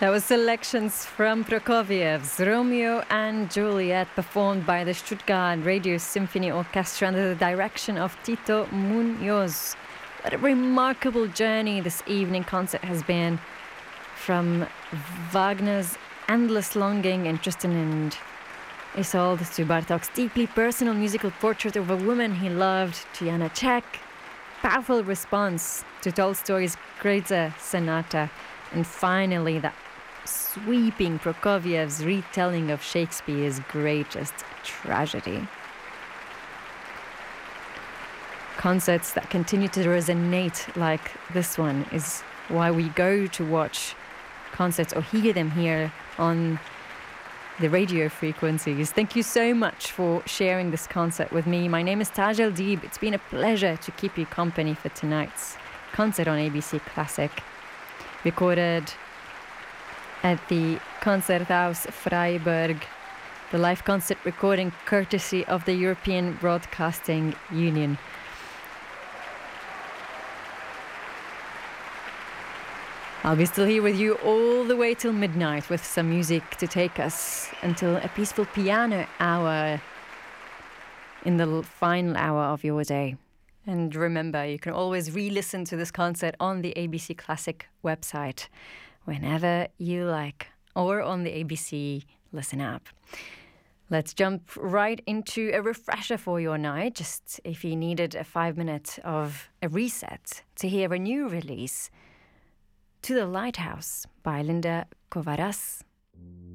That was selections from Prokofiev's Romeo and Juliet, performed by the Stuttgart Radio Symphony Orchestra under the direction of Tito Munoz. What a remarkable journey this evening concert has been, from Wagner's endless longing in Tristan and Isolde to Bartók's deeply personal musical portrait of a woman he loved, to Janacek, powerful response to Tolstoy's Kreutzer Sonata, and finally that sweeping Prokofiev's retelling of Shakespeare's greatest tragedy. Concerts that continue to resonate like this one is why we go to watch concerts or hear them here on the radio frequencies. Thank you so much for sharing this concert with me. My name is Taj El-Deeb. It's been a pleasure to keep you company for tonight's concert on ABC Classic, recorded at the Konzerthaus Freiburg, the live concert recording courtesy of the European Broadcasting Union. I'll be still here with you all the way till midnight with some music to take us until a peaceful piano hour in the final hour of your day. And remember, you can always re-listen to this concert on the ABC Classic website whenever you like, or on the ABC Listen app. Let's jump right into a refresher for your night, just if you needed a 5 minute of a reset to hear a new release, To the Lighthouse by Linda Kovaras.